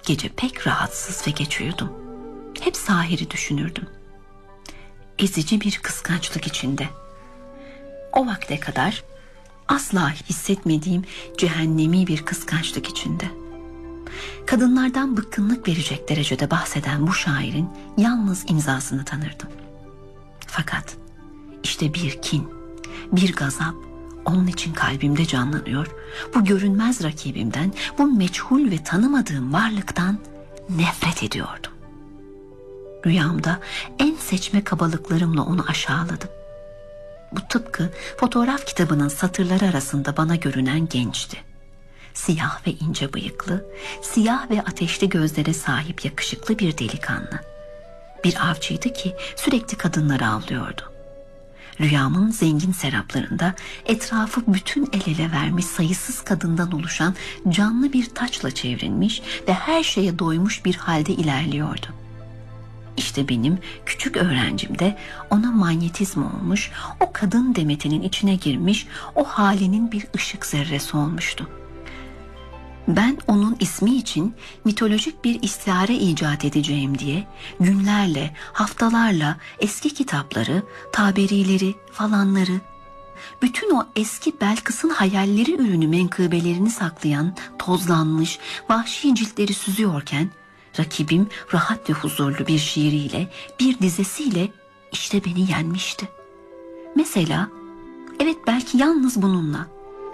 Gece pek rahatsız ve geç uyudum. Hep Sahir'i düşünürdüm. Ezici bir kıskançlık içinde. O vakte kadar asla hissetmediğim cehennemi bir kıskançlık içinde. Kadınlardan bıkkınlık verecek derecede bahseden bu şairin yalnız imzasını tanırdım. Fakat işte bir kin, bir gazap onun için kalbimde canlanıyor. Bu görünmez rakibimden, bu meçhul ve tanımadığım varlıktan nefret ediyordum. Rüyamda en seçme kabalıklarımla onu aşağıladım. Bu tıpkı fotoğraf kitabının satırları arasında bana görünen gençti. Siyah ve ince bıyıklı, siyah ve ateşli gözlere sahip yakışıklı bir delikanlı. Bir avcıydı ki sürekli kadınları avlıyordu. Rüyamın zengin seraplarında etrafı bütün el ele vermiş sayısız kadından oluşan canlı bir taçla çevrilmiş ve her şeye doymuş bir halde ilerliyordu. İşte benim küçük öğrencim de ona manyetizma olmuş, o kadın demetinin içine girmiş, o halinin bir ışık zerresi olmuştu. Ben onun ismi için mitolojik bir istihare icat edeceğim diye günlerle, haftalarla eski kitapları, tabirileri falanları, bütün o eski Belkıs'ın hayalleri ürünü menkıbelerini saklayan tozlanmış, vahşi ciltleri süzüyorken, rakibim rahat ve huzurlu bir şiiriyle, bir dizesiyle işte beni yenmişti. Mesela, evet belki yalnız bununla.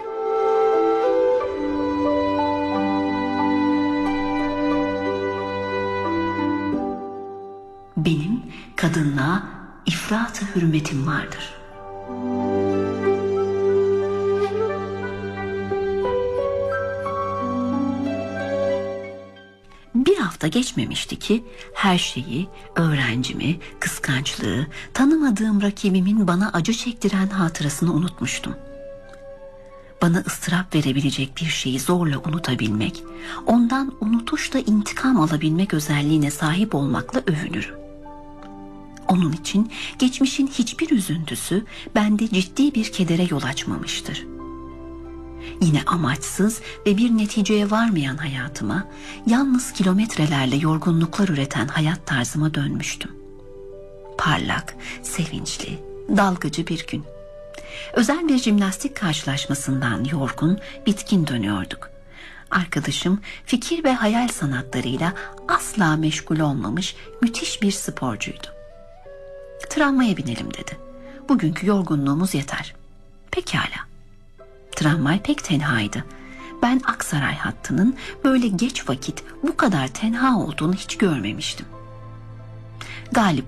Benim kadınlığa ifrat-ı hürmetim vardır. Bir hafta geçmemişti ki her şeyi, öğrencimi, kıskançlığı, tanımadığım rakibimin bana acı çektiren hatırasını unutmuştum. Bana ıstırap verebilecek bir şeyi zorla unutabilmek, ondan unutuşla intikam alabilmek özelliğine sahip olmakla övünürüm. Onun için geçmişin hiçbir üzüntüsü bende ciddi bir kedere yol açmamıştır. Yine amaçsız ve bir neticeye varmayan hayatıma, yalnız kilometrelerle yorgunluklar üreten hayat tarzıma dönmüştüm. Parlak, sevinçli, dalgıcı bir gün. Özel bir jimnastik karşılaşmasından yorgun, bitkin dönüyorduk. Arkadaşım fikir ve hayal sanatlarıyla asla meşgul olmamış müthiş bir sporcuydu. Tramvaya binelim dedi. Bugünkü yorgunluğumuz yeter. Pekala. Tramvay pek tenhaydı. Ben Aksaray hattının böyle geç vakit bu kadar tenha olduğunu hiç görmemiştim. Galiba